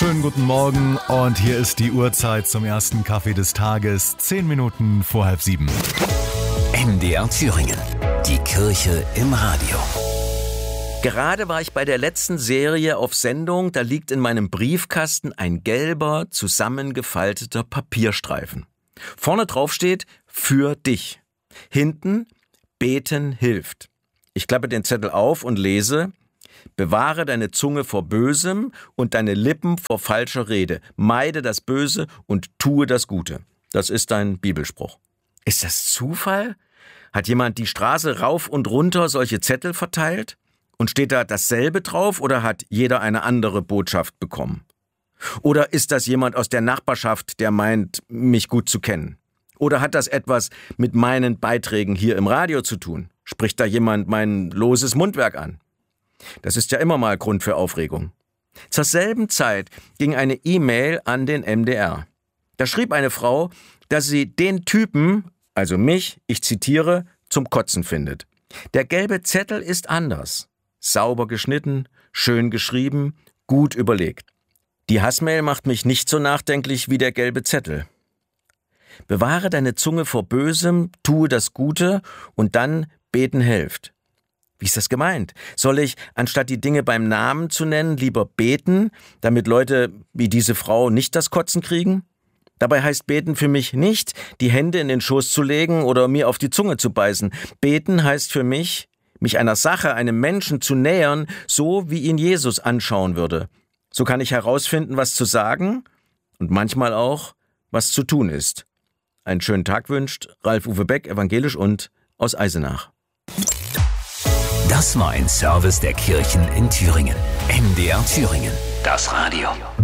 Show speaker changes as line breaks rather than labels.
Schönen guten Morgen und hier ist die Uhrzeit zum ersten Kaffee des Tages, 10 Minuten vor 6:30.
MDR Thüringen, die Kirche im Radio.
Gerade war ich bei der letzten Serie auf Sendung, da liegt in meinem Briefkasten ein gelber, zusammengefalteter Papierstreifen. Vorne drauf steht, für dich. Hinten, beten hilft. Ich klappe den Zettel auf und lese, bewahre deine Zunge vor Bösem und deine Lippen vor falscher Rede. Meide das Böse und tue das Gute. Das ist ein Bibelspruch. Ist das Zufall? Hat jemand die Straße rauf und runter solche Zettel verteilt? Und steht da dasselbe drauf oder hat jeder eine andere Botschaft bekommen? Oder ist das jemand aus der Nachbarschaft, der meint, mich gut zu kennen? Oder hat das etwas mit meinen Beiträgen hier im Radio zu tun? Spricht da jemand mein loses Mundwerk an? Das ist ja immer mal Grund für Aufregung. Zur selben Zeit ging eine E-Mail an den MDR. Da schrieb eine Frau, dass sie den Typen, also mich, ich zitiere, zum Kotzen findet. Der gelbe Zettel ist anders. Sauber geschnitten, schön geschrieben, gut überlegt. Die Hassmail macht mich nicht so nachdenklich wie der gelbe Zettel. Bewahre deine Zunge vor Bösem, tue das Gute und dann beten hilft. Wie ist das gemeint? Soll ich, anstatt die Dinge beim Namen zu nennen, lieber beten, damit Leute wie diese Frau nicht das Kotzen kriegen? Dabei heißt beten für mich nicht, die Hände in den Schoß zu legen oder mir auf die Zunge zu beißen. Beten heißt für mich einer Sache, einem Menschen zu nähern, so wie ihn Jesus anschauen würde. So kann ich herausfinden, was zu sagen und manchmal auch, was zu tun ist. Einen schönen Tag wünscht Ralf-Uwe Beck, evangelisch und aus Eisenach.
Das war ein Service der Kirchen in Thüringen. MDR Thüringen, das Radio.